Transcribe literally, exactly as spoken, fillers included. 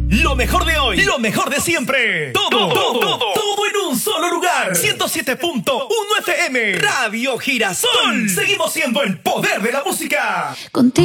Lo mejor de hoy, lo mejor de siempre. Todo, todo, todo, todo en un solo lugar. ciento siete punto uno F M, Radio Girasol. Seguimos siendo el poder de la música. Contigo.